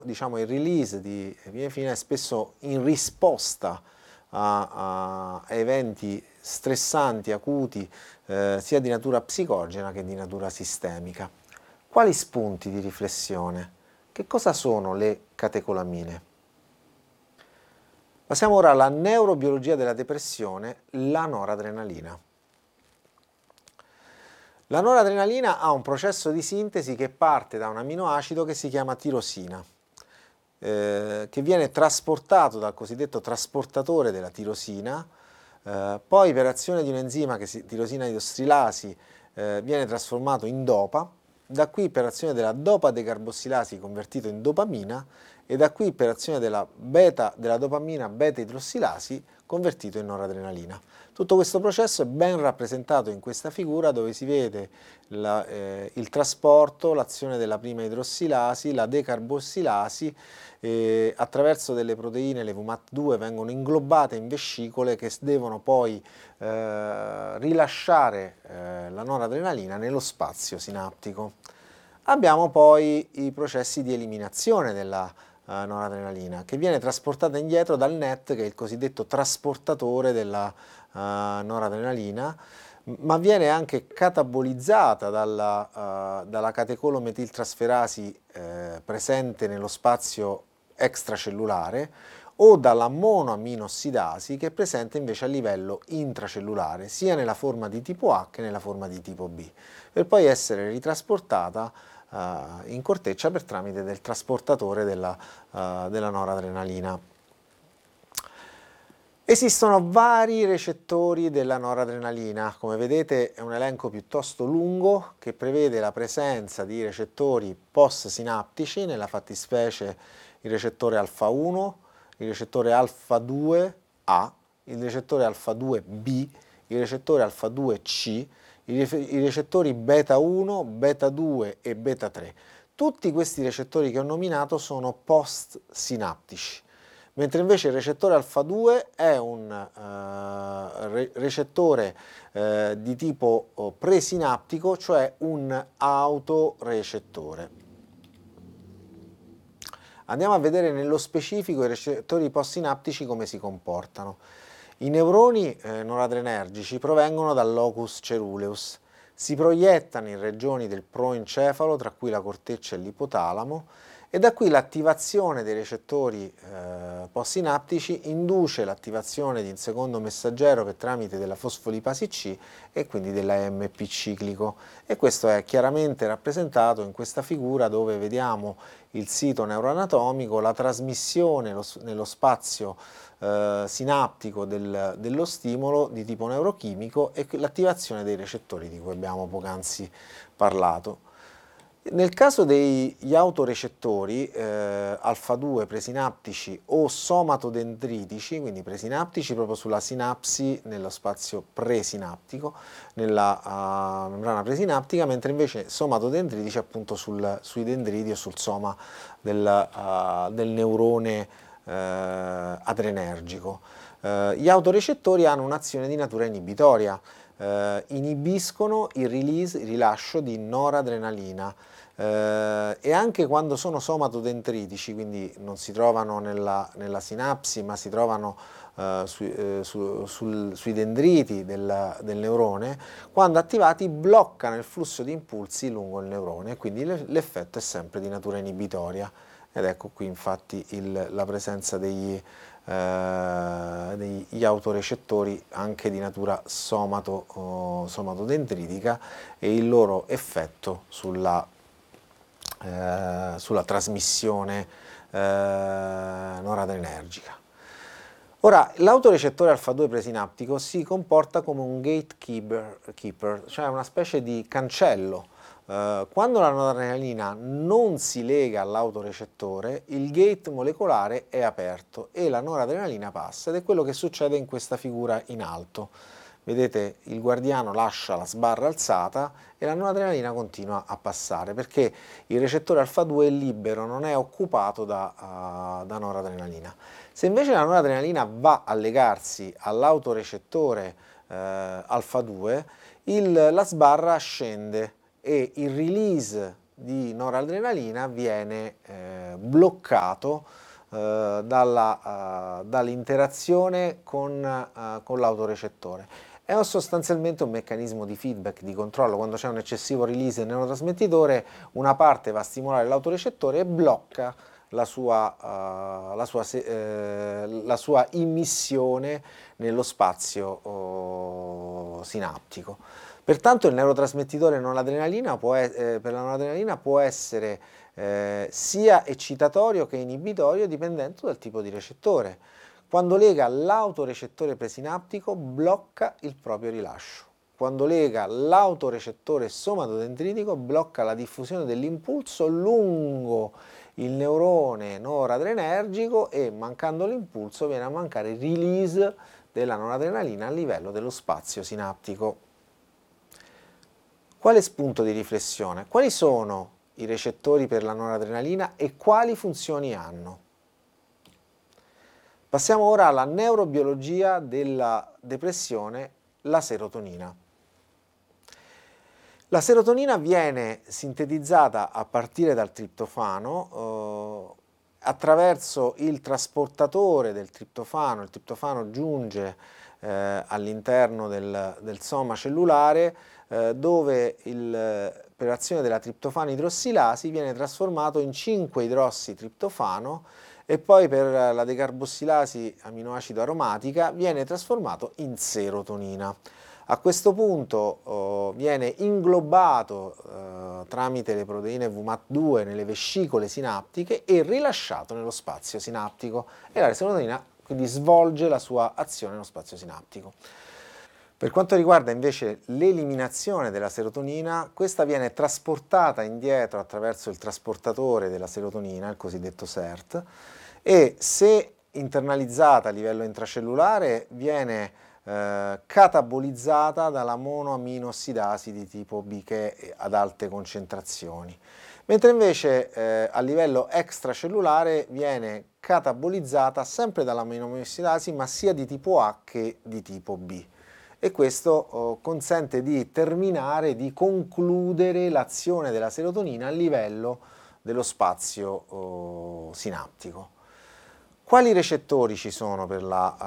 diciamo, il release di epinefrina è spesso in risposta a eventi stressanti, acuti, sia di natura psicogena che di natura sistemica. Quali spunti di riflessione? Che cosa sono le catecolamine? Passiamo ora alla neurobiologia della depressione, la noradrenalina. La noradrenalina ha un processo di sintesi che parte da un aminoacido che si chiama tirosina, che viene trasportato dal cosiddetto trasportatore della tirosina, poi per azione di un enzima, tirosina idrossilasi, viene trasformato in dopa, da qui per azione della dopa decarbossilasi convertito in dopamina e da qui per azione della dopamina beta idrossilasi convertito in noradrenalina. Tutto questo processo è ben rappresentato in questa figura dove si vede il trasporto, l'azione della prima idrossilasi, la decarbossilasi, attraverso delle proteine, le VMAT2, vengono inglobate in vescicole che devono poi rilasciare la noradrenalina nello spazio sinaptico. Abbiamo poi i processi di eliminazione della noradrenalina, che viene trasportata indietro dal NET, che è il cosiddetto trasportatore della noradrenalina, ma viene anche catabolizzata dalla catecolometiltrasferasi presente nello spazio extracellulare o dalla monoaminoossidasi che è presente invece a livello intracellulare, sia nella forma di tipo A che nella forma di tipo B, per poi essere ritrasportata in corteccia per tramite del trasportatore della noradrenalina. Esistono vari recettori della noradrenalina, come vedete è un elenco piuttosto lungo che prevede la presenza di recettori post-sinaptici, nella fattispecie il recettore alfa 1, il recettore alfa 2A, il recettore alfa 2B, il recettore alfa 2C, i recettori beta 1, beta 2 e beta 3. Tutti questi recettori che ho nominato sono post-sinaptici, mentre invece il recettore alfa 2 è un recettore di tipo presinaptico, cioè un autorecettore. Andiamo a vedere nello specifico i recettori postsinaptici come si comportano. I neuroni noradrenergici provengono dal locus ceruleus, si proiettano in regioni del proencefalo, tra cui la corteccia e l'ipotalamo, e da qui l'attivazione dei recettori postsinaptici induce l'attivazione di un secondo messaggero per tramite della fosfolipasi C e quindi dell'AMP ciclico, e questo è chiaramente rappresentato in questa figura dove vediamo il sito neuroanatomico, la trasmissione nello spazio sinaptico dello stimolo di tipo neurochimico e l'attivazione dei recettori di cui abbiamo poc'anzi parlato. Nel caso degli autorecettori alfa 2 presinaptici o somatodendritici, quindi presinaptici proprio sulla sinapsi nello spazio presinaptico, nella membrana presinaptica, mentre invece somatodendritici appunto sui dendriti o sul soma del neurone adrenergico. Gli autorecettori hanno un'azione di natura inibitoria, inibiscono il rilascio di noradrenalina e anche quando sono somatodendritici, quindi non si trovano nella sinapsi ma si trovano sui dendriti del neurone, quando attivati bloccano il flusso di impulsi lungo il neurone, quindi l'effetto è sempre di natura inibitoria. Ed ecco qui infatti la presenza degli autorecettori anche di natura somatodendritica e il loro effetto sulla trasmissione noradrenergica. Ora, l'autorecettore alfa 2 presinaptico si comporta come un gatekeeper, cioè una specie di cancello. Quando la noradrenalina non si lega all'autorecettore, il gate molecolare è aperto e la noradrenalina passa, ed è quello che succede in questa figura in alto. Vedete, il guardiano lascia la sbarra alzata e la noradrenalina continua a passare perché il recettore alfa 2 è libero, non è occupato da noradrenalina. Se invece la noradrenalina va a legarsi all'autorecettore alfa 2, la sbarra scende e il release di noradrenalina viene bloccato dall'interazione con l'autorecettore. È sostanzialmente un meccanismo di feedback, di controllo. Quando c'è un eccessivo release del neurotrasmettitore, una parte va a stimolare l'autorecettore e blocca la sua immissione nello spazio sinaptico. Pertanto il neurotrasmettitore per la noradrenalina può essere sia eccitatorio che inibitorio dipendendo dal tipo di recettore. Quando lega l'autorecettore presinaptico blocca il proprio rilascio. Quando lega l'autorecettore somatodendritico blocca la diffusione dell'impulso lungo il neurone noradrenergico e, mancando l'impulso, viene a mancare il release della noradrenalina a livello dello spazio sinaptico. Quale spunto di riflessione? Quali sono i recettori per la noradrenalina e quali funzioni hanno? Passiamo ora alla neurobiologia della depressione, la serotonina. La serotonina viene sintetizzata a partire dal triptofano attraverso il trasportatore del triptofano. Il triptofano giunge all'interno del soma cellulare dove per azione della triptofano idrossilasi viene trasformato in 5-idrossitriptofano e poi per la decarbossilasi aminoacido aromatica viene trasformato in serotonina. A questo punto viene inglobato tramite le proteine VMAT2 nelle vescicole sinaptiche e rilasciato nello spazio sinaptico e la serotonina quindi svolge la sua azione nello spazio sinaptico. Per quanto riguarda invece l'eliminazione della serotonina, questa viene trasportata indietro attraverso il trasportatore della serotonina, il cosiddetto SERT, e se internalizzata a livello intracellulare viene catabolizzata dalla monoaminoossidasi di tipo B che è ad alte concentrazioni, mentre invece a livello extracellulare viene catabolizzata sempre dalla monoaminoossidasi ma sia di tipo A che di tipo B. E questo consente di terminare, di concludere l'azione della serotonina a livello dello spazio sinaptico. Quali recettori ci sono per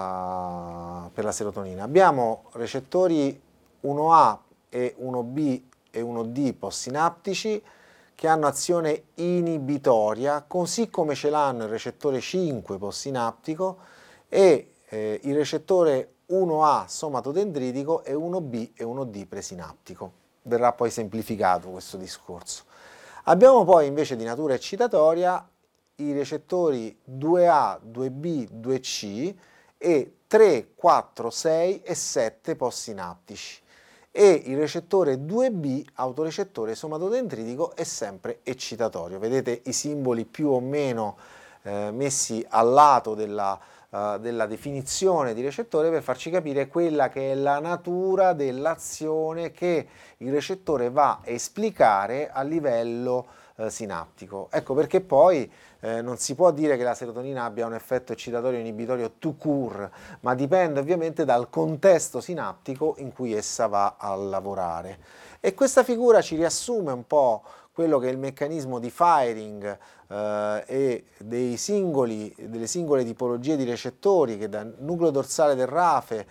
la serotonina? Abbiamo recettori 1A e 1B e 1D postsinaptici che hanno azione inibitoria, così come ce l'hanno il recettore 5 postsinaptico e il recettore 1A somatodendritico e 1B e 1D presinaptico. Verrà poi semplificato questo discorso. Abbiamo poi invece di natura eccitatoria i recettori 2A, 2B, 2C e 3, 4, 6 e 7 postsinaptici e il recettore 2B, autorecettore somatodendritico, è sempre eccitatorio. Vedete i simboli più o meno messi al lato della definizione di recettore per farci capire quella che è la natura dell'azione che il recettore va a esplicare a livello sinaptico. Ecco perché poi non si può dire che la serotonina abbia un effetto eccitatorio inibitorio tout court, ma dipende ovviamente dal contesto sinaptico in cui essa va a lavorare. E questa figura ci riassume un po' quello che è il meccanismo di firing e delle singole tipologie di recettori che dal nucleo dorsale del rafe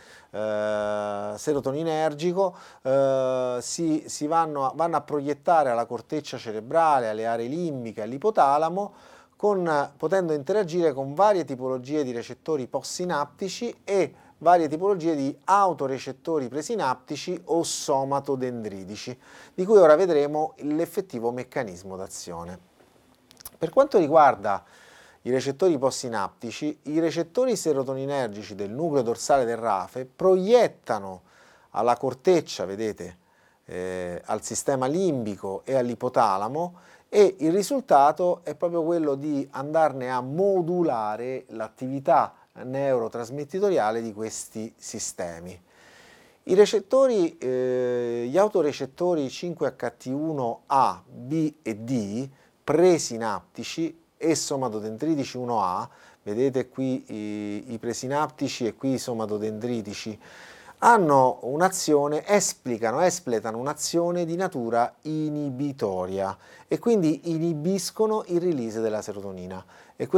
serotoninergico vanno a proiettare alla corteccia cerebrale, alle aree limbiche, all'ipotalamo, potendo interagire con varie tipologie di recettori postsinaptici e varie tipologie di autorecettori presinaptici o somatodendritici, di cui ora vedremo l'effettivo meccanismo d'azione. Per quanto riguarda i recettori postsinaptici, i recettori serotoninergici del nucleo dorsale del rafe proiettano alla corteccia, vedete, al sistema limbico e all'ipotalamo e il risultato è proprio quello di andarne a modulare l'attività neurotrasmettitoriale di questi sistemi. I recettori, gli autorecettori 5HT1A, B e D, presinaptici e somatodendritici 1A, vedete qui i presinaptici e qui i somatodendritici, hanno un'azione, espletano un'azione di natura inibitoria e quindi inibiscono il release della serotonina.